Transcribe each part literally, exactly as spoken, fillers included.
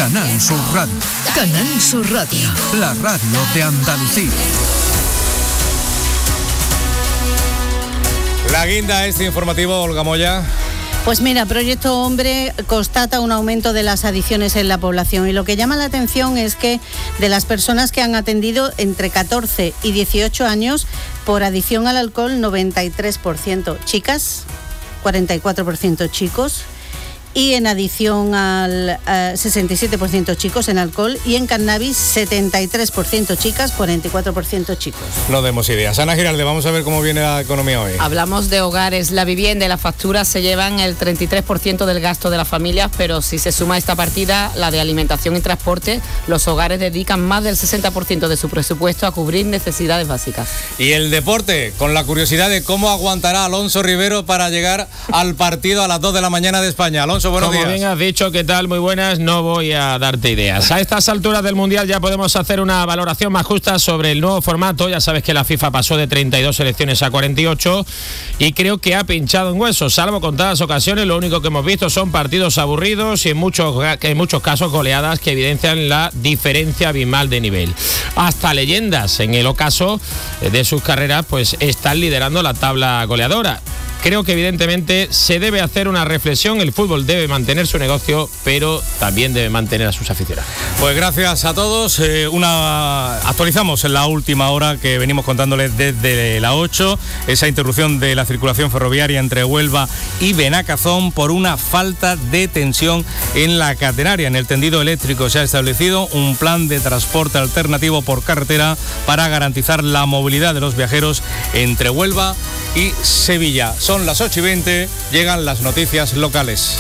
Canal Sur Radio. Canal Sur Radio. La radio de Andalucía. La guinda este informativo, Olga Moya. Pues mira, Proyecto Hombre constata un aumento de las adicciones en la población y lo que llama la atención es que de las personas que han atendido entre catorce y dieciocho años por adicción al alcohol, noventa y tres por ciento chicas, cuarenta y cuatro por ciento chicos, y en adicción al uh, sesenta y siete por ciento chicos en alcohol, y en cannabis setenta y tres por ciento chicas, cuarenta y cuatro por ciento chicos. No demos ideas. Ana Giralde, vamos a ver cómo viene la economía hoy. Hablamos de hogares, la vivienda y las facturas se llevan el treinta y tres por ciento del gasto de las familias, pero si se suma esta partida, la de alimentación y transporte, los hogares dedican más del sesenta por ciento de su presupuesto a cubrir necesidades básicas. Y el deporte, con la curiosidad de cómo aguantará Alonso Rivero para llegar al partido a las dos de la mañana de España. Alonso, buenos Como días. bien has dicho, ¿qué tal? Muy buenas, no voy a darte ideas. A estas alturas del Mundial ya podemos hacer una valoración más justa sobre el nuevo formato. Ya sabes que la FIFA pasó de treinta y dos selecciones a cuarenta y ocho y creo que ha pinchado en huesos. Salvo contadas ocasiones, lo único que hemos visto son partidos aburridos y en muchos, en muchos casos goleadas que evidencian la diferencia abismal de nivel. Hasta leyendas en el ocaso de sus carreras pues están liderando la tabla goleadora. Creo que evidentemente se debe hacer una reflexión, el fútbol debe mantener su negocio, pero también debe mantener a sus aficionados. Pues gracias a todos, eh, una actualizamos en la última hora que venimos contándoles desde la ocho, esa interrupción de la circulación ferroviaria entre Huelva y Benacazón por una falta de tensión en la catenaria. En el tendido eléctrico se ha establecido un plan de transporte alternativo por carretera para garantizar la movilidad de los viajeros entre Huelva y Sevilla. Son las ocho y veinte, llegan las noticias locales.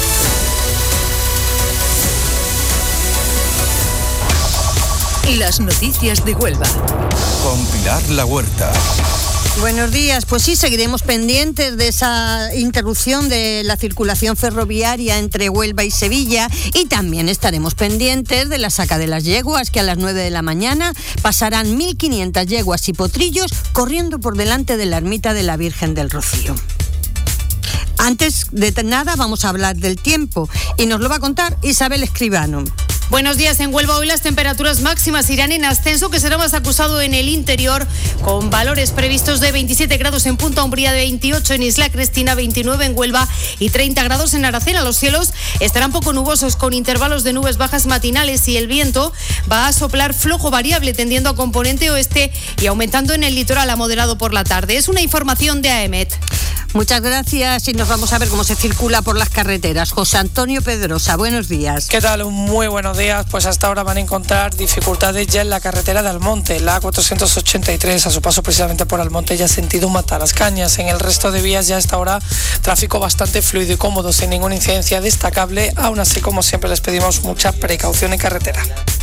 Las noticias de Huelva. Con Pilar La Huerta. Buenos días, pues sí, seguiremos pendientes de esa interrupción de la circulación ferroviaria entre Huelva y Sevilla y también estaremos pendientes de la saca de las yeguas, que a las nueve de la mañana pasarán mil quinientas yeguas y potrillos corriendo por delante de la ermita de la Virgen del Rocío. Antes de nada vamos a hablar del tiempo y nos lo va a contar Isabel Escribano. Buenos días. En Huelva hoy las temperaturas máximas irán en ascenso, que será más acusado en el interior, con valores previstos de veintisiete grados en Punta Umbría, de veintiocho en Isla Cristina, veintinueve en Huelva y treinta grados en Aracena. Los cielos estarán poco nubosos, con intervalos de nubes bajas matinales, y el viento va a soplar flojo variable, tendiendo a componente oeste y aumentando en el litoral a moderado por la tarde. Es una información de AEMET. Muchas gracias y nos vamos a ver cómo se circula por las carreteras. José Antonio Pedrosa, buenos días. ¿Qué tal? Muy buenos días. Pues hasta ahora van a encontrar dificultades ya en la carretera de Almonte, la A cuatrocientos ochenta y tres, a su paso precisamente por Almonte, ya sentido Matalascañas. En el resto de vías ya hasta ahora tráfico bastante fluido y cómodo, sin ninguna incidencia destacable. Aún así, como siempre, les pedimos mucha precaución en carretera.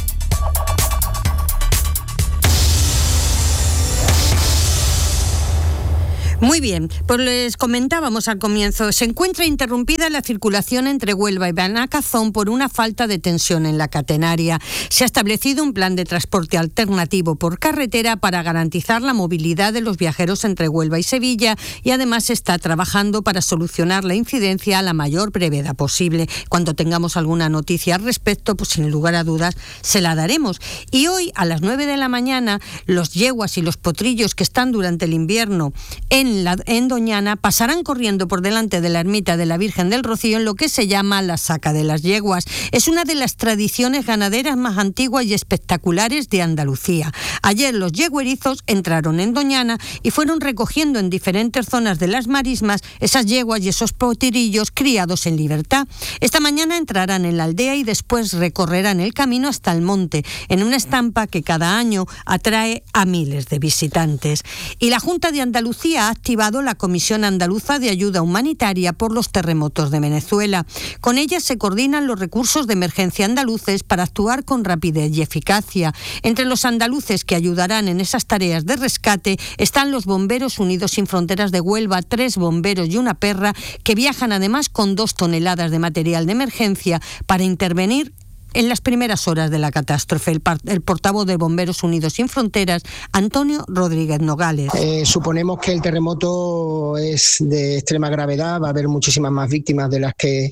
Muy bien, pues les comentábamos al comienzo, se encuentra interrumpida la circulación entre Huelva y Benacazón por una falta de tensión en la catenaria. Se ha establecido un plan de transporte alternativo por carretera para garantizar la movilidad de los viajeros entre Huelva y Sevilla, y además se está trabajando para solucionar la incidencia a la mayor brevedad posible. Cuando tengamos alguna noticia al respecto, pues sin lugar a dudas se la daremos. Y hoy a las nueve de la mañana, los yeguas y los potrillos que están durante el invierno en En, la, en Doñana pasarán corriendo por delante de la ermita de la Virgen del Rocío en lo que se llama la saca de las yeguas. Es una de las tradiciones ganaderas más antiguas y espectaculares de Andalucía. Ayer los yeguerizos entraron en Doñana y fueron recogiendo en diferentes zonas de las marismas esas yeguas y esos potrillos criados en libertad. Esta mañana entrarán en la aldea y después recorrerán el camino hasta el monte, en una estampa que cada año atrae a miles de visitantes. Y la Junta de Andalucía ha activado la Comisión Andaluza de Ayuda Humanitaria por los terremotos de Venezuela. Con ella se coordinan los recursos de emergencia andaluces para actuar con rapidez y eficacia. Entre los andaluces que ayudarán en esas tareas de rescate están los Bomberos Unidos Sin Fronteras de Huelva, tres bomberos y una perra, que viajan además con dos toneladas de material de emergencia para intervenir en las primeras horas de la catástrofe. El, par- el portavoz de Bomberos Unidos Sin Fronteras, Antonio Rodríguez Nogales. Eh, suponemos que el terremoto es de extrema gravedad, va a haber muchísimas más víctimas de las que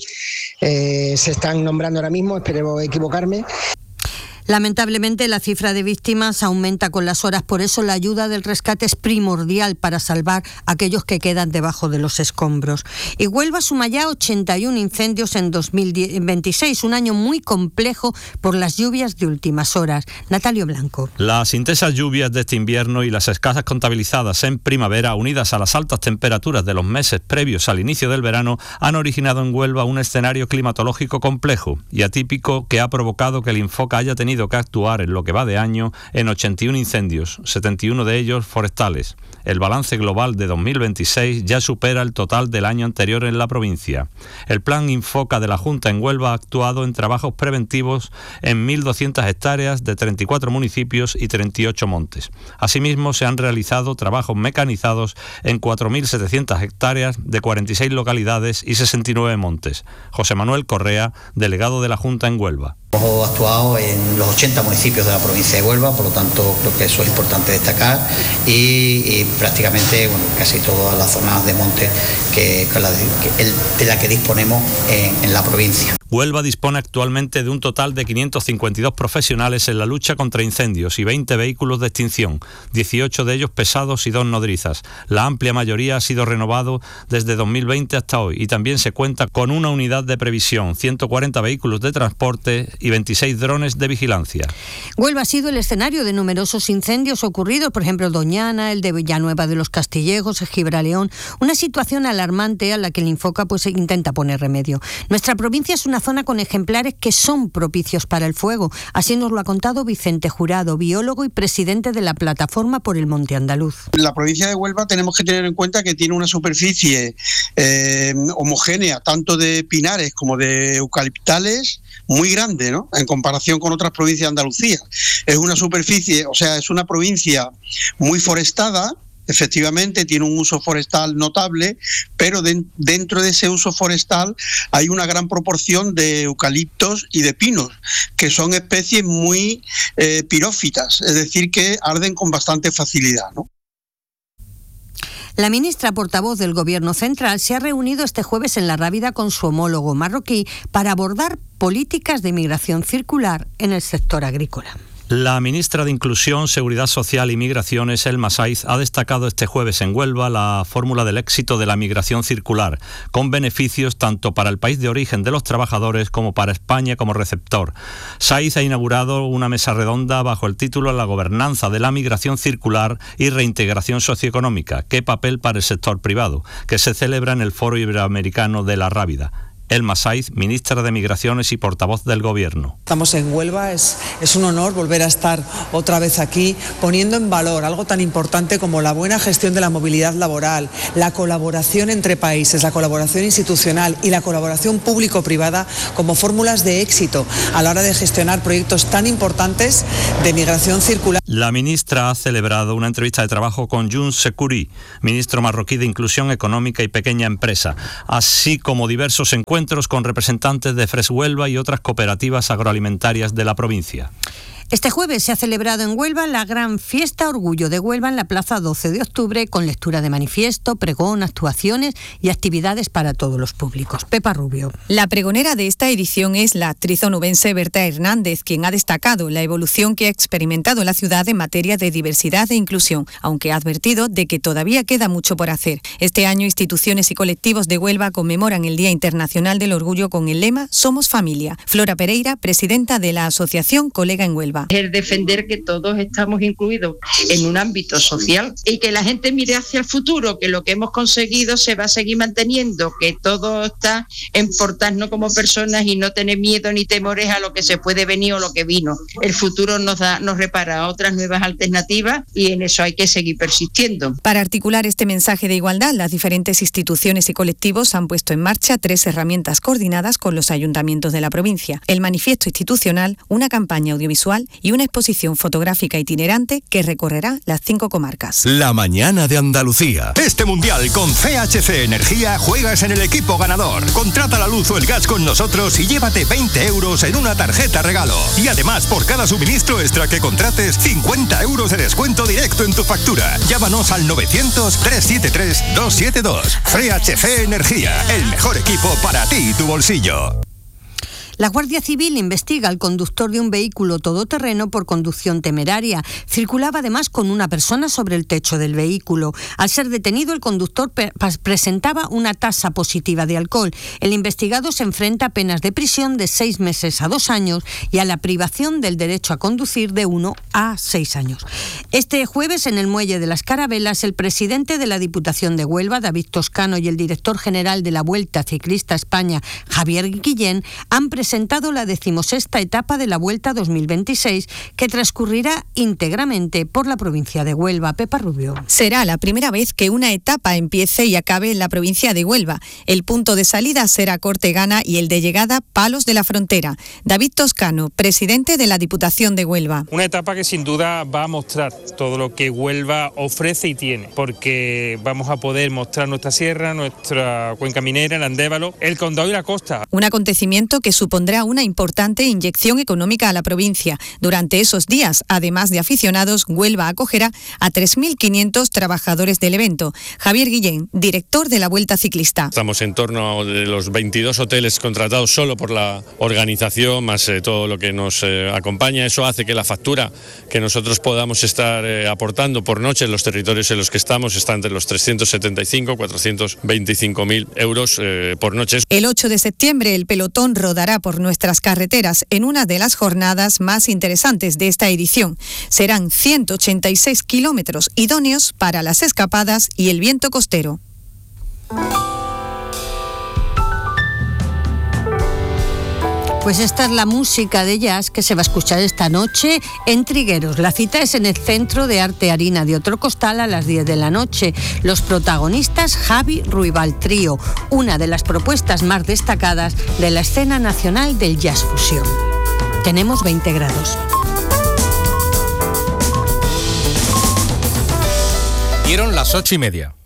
eh, se están nombrando ahora mismo, espero equivocarme. Lamentablemente, la cifra de víctimas aumenta con las horas, por eso la ayuda del rescate es primordial para salvar a aquellos que quedan debajo de los escombros. Y Huelva suma ya ochenta y uno incendios en dos mil veintiséis, un año muy complejo por las lluvias de últimas horas. Natalio Blanco. Las intensas lluvias de este invierno y las escasas contabilizadas en primavera, unidas a las altas temperaturas de los meses previos al inicio del verano, han originado en Huelva un escenario climatológico complejo y atípico que ha provocado que el Infoca haya tenido que actuar en lo que va de año en ochenta y uno incendios, setenta y uno de ellos forestales. El balance global de dos mil veintiséis ya supera el total del año anterior en la provincia. El plan Infoca de la Junta en Huelva ha actuado en trabajos preventivos en mil doscientas hectáreas de treinta y cuatro municipios y treinta y ocho montes. Asimismo, se han realizado trabajos mecanizados en cuatro mil setecientas hectáreas de cuarenta y seis localidades y sesenta y nueve montes. José Manuel Correa, delegado de la Junta en Huelva. Hemos actuado en los ochenta municipios de la provincia de Huelva, por lo tanto creo que eso es importante destacar y, y prácticamente bueno, casi todas las zonas de monte que, que la, que el, de la que disponemos en, en la provincia. Huelva dispone actualmente de un total de quinientos cincuenta y dos profesionales en la lucha contra incendios y veinte vehículos de extinción, dieciocho de ellos pesados y dos nodrizas. La amplia mayoría ha sido renovado desde dos mil veinte hasta hoy y también se cuenta con una unidad de previsión, ciento cuarenta vehículos de transporte y veintiséis drones de vigilancia. Huelva ha sido el escenario de numerosos incendios ocurridos, por ejemplo, Doñana, el de Villanueva de los Castillejos, el Gibraleón, una situación alarmante a la que el Infoca pues intenta poner remedio. Nuestra provincia es una zona con ejemplares que son propicios para el fuego. Así nos lo ha contado Vicente Jurado, biólogo y presidente de la Plataforma por el Monte Andaluz. En la provincia de Huelva tenemos que tener en cuenta que tiene una superficie eh, homogénea, tanto de pinares como de eucaliptales, muy grande, ¿no? En comparación con otras provincias de Andalucía. Es una superficie, o sea, es una provincia muy forestada. Efectivamente, tiene un uso forestal notable, pero de, dentro de ese uso forestal hay una gran proporción de eucaliptos y de pinos, que son especies muy eh, pirófitas, es decir, que arden con bastante facilidad, ¿no? La ministra portavoz del Gobierno Central se ha reunido este jueves en La Rábida con su homólogo marroquí para abordar políticas de migración circular en el sector agrícola. La ministra de Inclusión, Seguridad Social y Migraciones, Elma Saiz, ha destacado este jueves en Huelva la fórmula del éxito de la migración circular, con beneficios tanto para el país de origen de los trabajadores como para España como receptor. Saiz ha inaugurado una mesa redonda bajo el título La gobernanza de la migración circular y reintegración socioeconómica. ¿Qué papel para el sector privado?, que se celebra en el Foro Iberoamericano de La Rábida. Elma Saiz, ministra de Migraciones y portavoz del Gobierno. Estamos en Huelva, es, es un honor volver a estar otra vez aquí, poniendo en valor algo tan importante como la buena gestión de la movilidad laboral, la colaboración entre países, la colaboración institucional y la colaboración público-privada como fórmulas de éxito a la hora de gestionar proyectos tan importantes de migración circular. La ministra ha celebrado una entrevista de trabajo con Younus Sekouri, ministro marroquí de Inclusión Económica y Pequeña Empresa, así como diversos encuentros con representantes de Fresh Huelva y otras cooperativas agroalimentarias de la provincia. Este jueves se ha celebrado en Huelva la gran fiesta Orgullo de Huelva en la Plaza doce de octubre, con lectura de manifiesto, pregón, actuaciones y actividades para todos los públicos. Pepa Rubio. La pregonera de esta edición es la actriz onubense Berta Hernández, quien ha destacado la evolución que ha experimentado la ciudad en materia de diversidad e inclusión, aunque ha advertido de que todavía queda mucho por hacer. Este año, instituciones y colectivos de Huelva conmemoran el Día Internacional del Orgullo con el lema Somos Familia. Flora Pereira, presidenta de la asociación Colega en Huelva. Es defender que todos estamos incluidos en un ámbito social y que la gente mire hacia el futuro, que lo que hemos conseguido se va a seguir manteniendo, que todo está en portarnos como personas y no tener miedo ni temores a lo que se puede venir o lo que vino. El futuro nos da, nos repara otras nuevas alternativas y en eso hay que seguir persistiendo. Para articular este mensaje de igualdad, las diferentes instituciones y colectivos han puesto en marcha tres herramientas coordinadas con los ayuntamientos de la provincia: el manifiesto institucional, una campaña audiovisual y una exposición fotográfica itinerante que recorrerá las cinco comarcas. La mañana de Andalucía. Este mundial con C H C Energía juegas en el equipo ganador. Contrata la luz o el gas con nosotros y llévate veinte euros en una tarjeta regalo. Y además, por cada suministro extra que contrates, cincuenta euros de descuento directo en tu factura. Llámanos al novecientos, trescientos setenta y tres, doscientos setenta y dos. C H C Energía, el mejor equipo para ti y tu bolsillo. La Guardia Civil investiga al conductor de un vehículo todoterreno por conducción temeraria. Circulaba además con una persona sobre el techo del vehículo. Al ser detenido, el conductor pe- presentaba una tasa positiva de alcohol. El investigado se enfrenta a penas de prisión de seis meses a dos años y a la privación del derecho a conducir de uno a seis años. Este jueves, en el Muelle de las Carabelas, el presidente de la Diputación de Huelva, David Toscano, y el director general de la Vuelta Ciclista España, Javier Guillén, han presentado presentado la decimosexta etapa de la Vuelta dos mil veintiséis, que transcurrirá íntegramente por la provincia de Huelva. Pepa Rubio. Será la primera vez que una etapa empiece y acabe en la provincia de Huelva. El punto de salida será Cortegana y el de llegada Palos de la Frontera. David Toscano, presidente de la Diputación de Huelva. Una etapa que sin duda va a mostrar todo lo que Huelva ofrece y tiene, porque vamos a poder mostrar nuestra sierra, nuestra cuenca minera, el Andévalo, el Condado y la costa. Un acontecimiento que supondrá una importante inyección económica a la provincia. Durante esos días, además de aficionados, Huelva acogerá a tres mil quinientos trabajadores del evento. Javier Guillén, director de la Vuelta Ciclista. Estamos en torno a los veintidós hoteles contratados solo por la organización, más eh, todo lo que nos eh, acompaña. Eso hace que la factura que nosotros podamos estar eh, aportando por noche en los territorios en los que estamos está entre los trescientos setenta y cinco y cuatrocientos veinticinco mil euros eh, por noche. El ocho de septiembre el pelotón rodará por nuestras carreteras en una de las jornadas más interesantes de esta edición. Serán ciento ochenta y seis kilómetros idóneos para las escapadas y el viento costero. Pues esta es la música de jazz que se va a escuchar esta noche en Trigueros. La cita es en el Centro de Arte Harina de Otro Costal a las diez de la noche. Los protagonistas, Javi Ruibal Trío, una de las propuestas más destacadas de la escena nacional del jazz fusión. Tenemos veinte grados. Dieron las ocho y media.